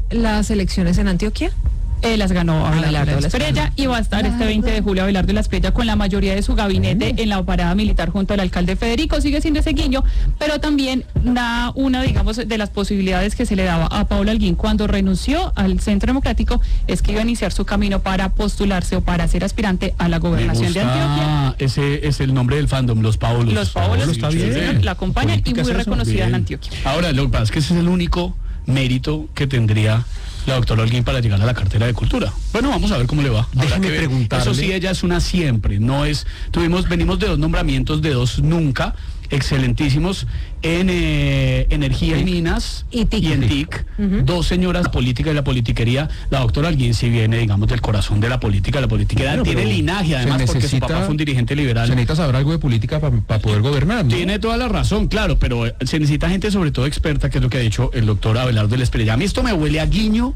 las elecciones en Antioquia? Las ganó Abelardo de la Espriella y va a estar este 20 de julio Abelardo de la Espriella con la mayoría de su gabinete en la parada militar junto al alcalde Federico. Sigue siendo ese guiño, pero también da una, digamos, de las posibilidades que se le daba a Paula Holguín cuando renunció al Centro Democrático, es que iba a iniciar su camino para postularse o para ser aspirante a la gobernación de Antioquia. Ese es el nombre del fandom, los Paolos. Los Paolos está bien. La acompañan y muy reconocida en Antioquia. Ahora, lo que pasa es que ese es el único mérito que tendría la doctora Holguín para llegar a la cartera de Cultura. Bueno, vamos a ver cómo le va. Déjeme preguntarle. Eso sí, ella es una siempre, no es... venimos de 2 nombramientos, de 2 nunca, excelentísimos en Energía y Minas y en TIC. 2 señoras políticas de la politiquería. La doctora Holguín sí viene, digamos, del corazón de la política. La política tiene linaje, además, porque su papá fue un dirigente liberal. Se necesita saber algo de política para poder gobernar, ¿no? Tiene toda la razón, claro, pero se necesita gente sobre todo experta, que es lo que ha dicho el doctor Abelardo de la Espriella. A mí esto me huele a guiño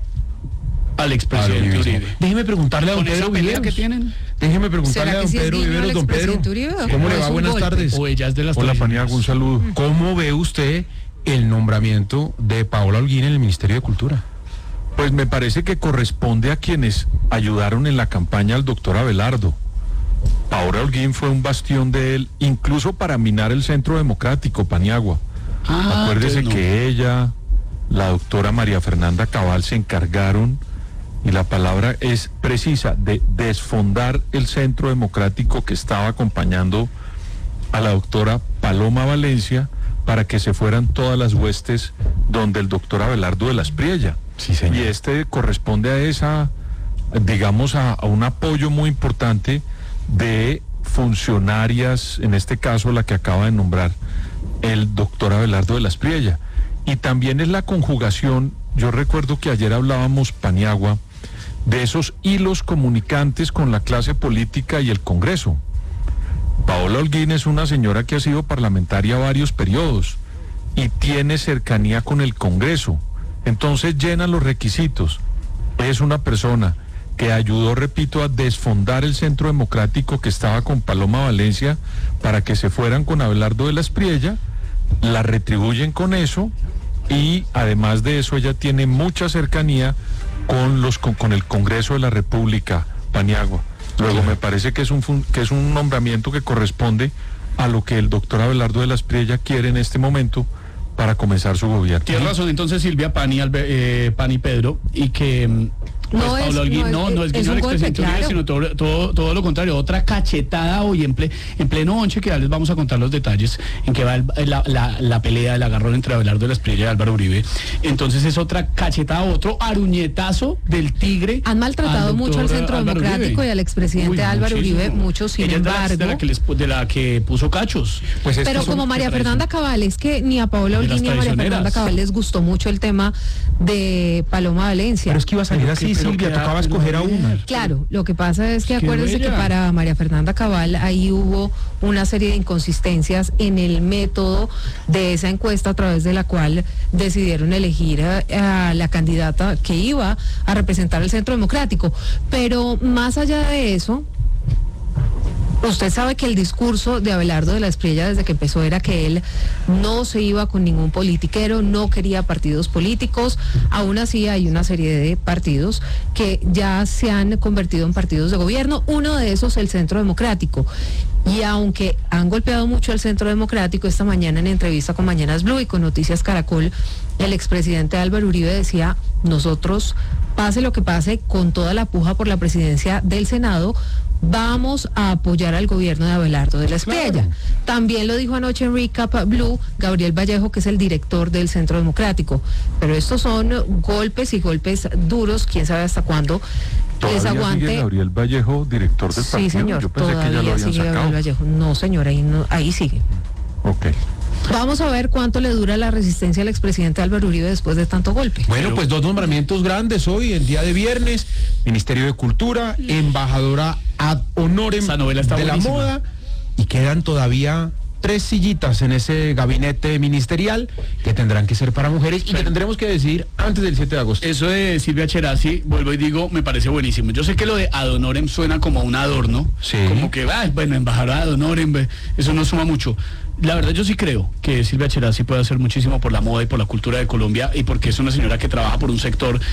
al expresidente Uribe. Déjeme preguntarle a don Pedro Viveros. Que tienen. Déjeme preguntarle a don Pedro Viveros. Don Pedro, ¿cómo le va? Buenas tardes. O ellas de las... Hola, Paniagua, un saludo. ¿Cómo ve usted el nombramiento de Paola Holguín en el Ministerio de Cultura? Pues me parece que corresponde a quienes ayudaron en la campaña al doctor Abelardo. Paola Holguín fue un bastión de él, incluso para minar el Centro Democrático, Paniagua. Acuérdese que ella, la doctora María Fernanda Cabal, se encargaron, y la palabra es precisa, de desfondar el Centro Democrático que estaba acompañando a la doctora Paloma Valencia para que se fueran todas las huestes donde el doctor Abelardo de la Espriella. Sí, señor. Y este corresponde a esa, digamos, a un apoyo muy importante de funcionarias, en este caso la que acaba de nombrar el doctor Abelardo de la Espriella. Y también es la conjugación, yo recuerdo que ayer hablábamos, Paniagua, de esos hilos comunicantes con la clase política y el Congreso. Paola Holguín es una señora que ha sido parlamentaria varios periodos y tiene cercanía con el Congreso, entonces llena los requisitos. Es una persona que ayudó, repito, a desfondar el Centro Democrático que estaba con Paloma Valencia para que se fueran con Abelardo de la Espriella, la retribuyen con eso, y además de eso ella tiene mucha cercanía con el Congreso de la República, Paniagua. Luego me parece que es un nombramiento que corresponde a lo que el doctor Abelardo de la Espriella quiere en este momento para comenzar su gobierno. Tiene razón entonces Silvia, Pani y Pedro, y que... Pues No Paola Holguín no es guiño al expresidente Uribe, sino todo lo contrario, otra cachetada hoy en pleno once, que ya les vamos a contar los detalles en que va la pelea, el agarrón entre Abelardo de la Espriella y Álvaro Uribe. Entonces es otra cachetada, otro aruñetazo del tigre. Han maltratado mucho al Centro Álvaro Democrático Uribe. y al expresidente Álvaro Uribe, mucho, sin Ella embargo. es de la que puso cachos. Pues Pero como María Fernanda Cabal, es que ni a Paola Holguín ni a María Fernanda Cabal les gustó mucho el tema de Paloma Valencia. Pero es que iba a salir así, Silvia, tocaba escoger a una. Claro, lo que pasa es que acuérdense que para María Fernanda Cabal ahí hubo una serie de inconsistencias en el método de esa encuesta a través de la cual decidieron elegir a la candidata que iba a representar el Centro Democrático. Pero más allá de eso, usted sabe que el discurso de Abelardo de la Espriella desde que empezó era que él no se iba con ningún politiquero, no quería partidos políticos. Aún así hay una serie de partidos que ya se han convertido en partidos de gobierno, uno de esos el Centro Democrático. Y aunque han golpeado mucho al Centro Democrático, esta mañana en entrevista con Mañanas Blue y con Noticias Caracol, el expresidente Álvaro Uribe decía: nosotros, pase lo que pase, con toda la puja por la presidencia del Senado, vamos a apoyar al gobierno de Abelardo de la Espriella. Claro. También lo dijo anoche en Recap Blue Gabriel Vallejo, que es el director del Centro Democrático. Pero estos son golpes y golpes duros, quién sabe hasta cuándo les aguante. ¿Sigue Gabriel Vallejo, director del partido? Sí, señor, yo pensé que ya lo habían sigue sacado. Gabriel Vallejo. No, señor, ahí sigue. Ok. Vamos a ver cuánto le dura la resistencia al expresidente Álvaro Uribe después de tanto golpe. Bueno, pues 2 nombramientos grandes hoy, el día de viernes: Ministerio de Cultura, embajadora ad honorem de la moda, y quedan todavía 3 sillitas en ese gabinete ministerial que tendrán que ser para mujeres y que tendremos que decidir antes del 7 de agosto. Eso de Silvia Cherasi, vuelvo y digo, me parece buenísimo. Yo sé que lo de ad honorem suena como un adorno, sí, como que, bueno, embajadora ad honorem, eso no suma mucho. La verdad, yo sí creo que Silvia Cherasi puede hacer muchísimo por la moda y por la cultura de Colombia, y porque es una señora que trabaja por un sector